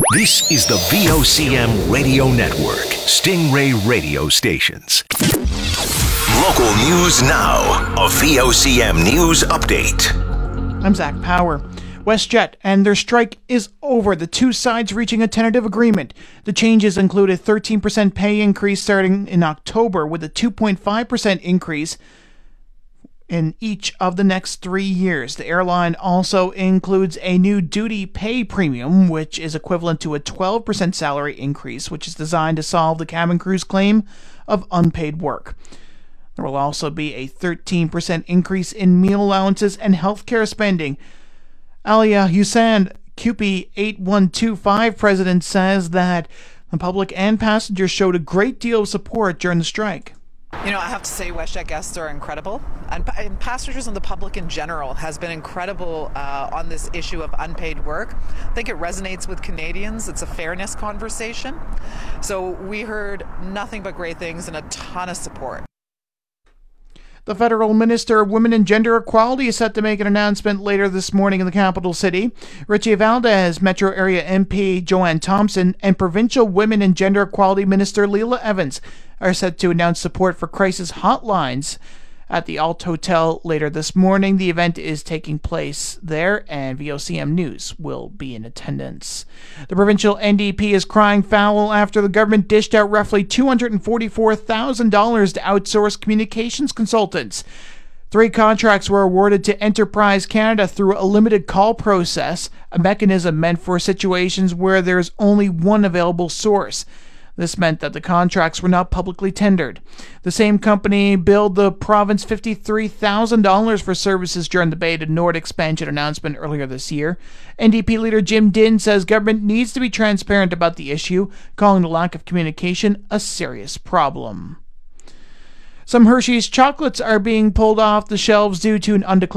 This is the VOCM Radio Network, Stingray Radio Stations. Local news now, a VOCM news update. I'm Zach Power. WestJet and their strike is over, the two sides reaching a tentative agreement. The changes include a 13% pay increase starting in October, with a 2.5% increase in each of the next 3 years. The airline also includes a new duty pay premium, which is equivalent to a 12% salary increase, which is designed to solve the cabin crew's claim of unpaid work. There will also be a 13% increase in meal allowances and healthcare spending. Alia Hussain, CUPE 8125 president, says that the public and passengers showed a great deal of support during the strike. You know, I have to say WestJet guests are incredible, and passengers and the public in general has been incredible on this issue of unpaid work. I think it resonates with Canadians. It's a fairness conversation. So we heard nothing but great things and a ton of support. The Federal Minister of Women and Gender Equality is set to make an announcement later this morning in the capital city. Richie Valdez, Metro Area MP Joanne Thompson, and Provincial Women and Gender Equality Minister Leila Evans are set to announce support for crisis hotlines at the Alt Hotel later this morning. The event is taking place there, and VOCM News will be in attendance. The provincial NDP is crying foul after the government dished out roughly $244,000 to outsource communications consultants. 3 contracts were awarded to Enterprise Canada through a limited call process, a mechanism meant for situations where there is only one available source. This meant that the contracts were not publicly tendered. The same company billed the province $53,000 for services during the Bay to Nord expansion announcement earlier this year. NDP leader Jim Dinn says government needs to be transparent about the issue, calling the lack of communication a serious problem. Some Hershey's chocolates are being pulled off the shelves due to an undeclared